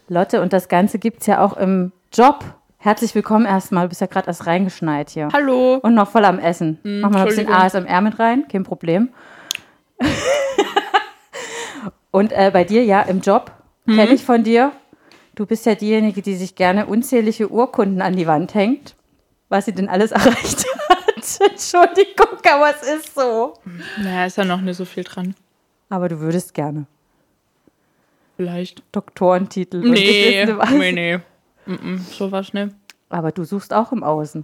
Lotte, und das Ganze gibt es ja auch im Job. Herzlich willkommen erstmal. Du bist ja gerade erst reingeschneit hier. Hallo. Und noch voll am Essen. Mach mal noch ein bisschen ASMR mit rein, kein Problem. Und bei dir, ja, im Job, kenne ich von dir. Du bist ja diejenige, die sich gerne unzählige Urkunden an die Wand hängt, was sie denn alles erreicht hat. Entschuldigung, aber es ist so. Naja, ist ja noch nicht so viel dran. Aber du würdest gerne. Vielleicht. Doktorentitel. Nee, und was. nee. Sowas nicht. Aber du suchst auch im Außen.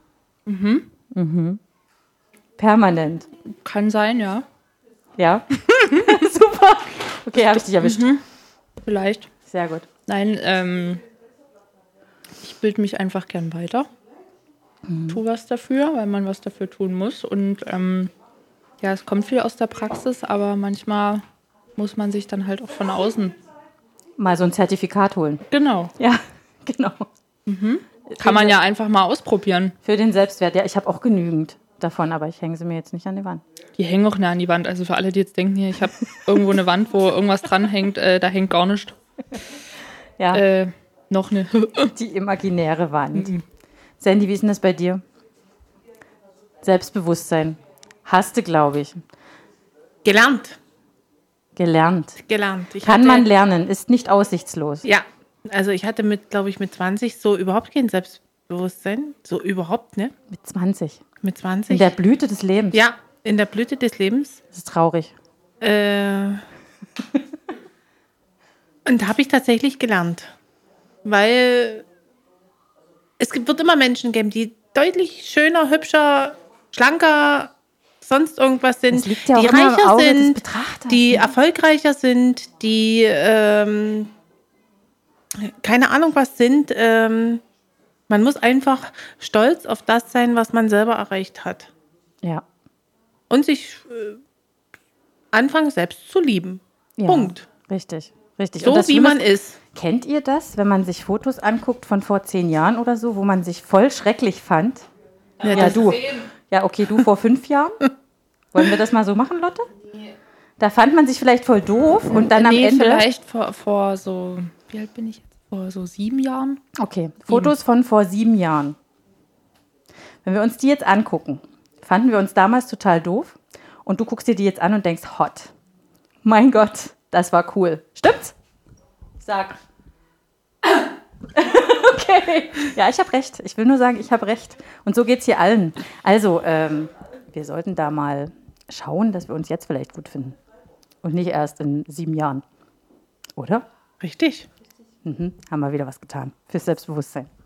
Permanent. Kann sein, ja. Ja? Super. Okay, habe ich dich erwischt. Vielleicht. Sehr gut. Nein, ich bilde mich einfach gern weiter. Tu was dafür, weil man was dafür tun muss. Und ja, es kommt viel aus der Praxis, aber manchmal muss man sich dann halt auch von außen. Mal so ein Zertifikat holen. Genau. Ja, genau. Kann man ja einfach mal ausprobieren. Für den Selbstwert. Ja, ich habe auch genügend davon, aber ich hänge sie mir jetzt nicht an die Wand. Die hängen auch nicht an die Wand. Also für alle, die jetzt denken, hier, ich habe irgendwo eine Wand, wo irgendwas dranhängt, da hängt gar nichts. Ja, Noch eine. die imaginäre Wand. Sandy, wie ist denn das bei dir? Selbstbewusstsein. Hast du, glaube ich. Gelernt. Gelernt. Ich Kann hatte, man lernen, ist nicht aussichtslos. Ja, also ich hatte glaube ich, mit 20 so überhaupt kein Selbstbewusstsein. So überhaupt, ne? Mit 20. Mit In 20. der Blüte des Lebens. Ja, in der Blüte des Lebens. Das ist traurig. Und da habe ich tatsächlich gelernt. Weil wird immer Menschen geben, die deutlich schöner, hübscher, schlanker, sonst irgendwas sind, Das liegt ja auch die immer im reicher Auge des sind, Betrachters, die ne? erfolgreicher sind, die keine Ahnung was sind. Man muss einfach stolz auf das sein, was man selber erreicht hat. Ja. Und sich anfangen, selbst zu lieben. Ja, Punkt. Richtig. So Und das wie Schlimme man ist. Kennt ihr das, wenn man sich Fotos anguckt von vor 10 Jahren oder so, wo man sich voll schrecklich fand? Ja, du. Ja, okay, du vor 5 Jahren. Wollen wir das mal so machen, Lotte? Da fand man sich vielleicht voll doof und dann am Ende... Vielleicht vor so, wie alt bin ich jetzt? Vor so 7 Jahren? Okay, Fotos von vor 7 Jahren. Wenn wir uns die jetzt angucken, fanden wir uns damals total doof und du guckst dir die jetzt an und denkst, hot. Mein Gott, das war cool. Stimmt's? Sag. Okay. Ja, ich habe recht. Ich will nur sagen, ich habe recht. Und so geht's hier allen. Also, wir sollten da mal schauen, dass wir uns jetzt vielleicht gut finden. Und nicht erst in 7 Jahren. Oder? Richtig. Haben wir wieder was getan. Fürs Selbstbewusstsein.